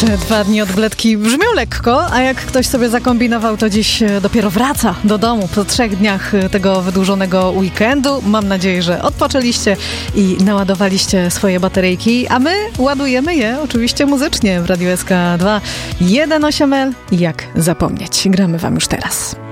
Te 2 dni odbledki brzmią lekko, a jak ktoś sobie zakombinował, to dziś dopiero wraca do domu po 3 dniach tego wydłużonego weekendu. Mam nadzieję, że odpoczęliście i naładowaliście swoje bateryjki, a my ładujemy je oczywiście muzycznie w Radiu SK2 1.8L. Jak zapomnieć? Gramy wam już teraz.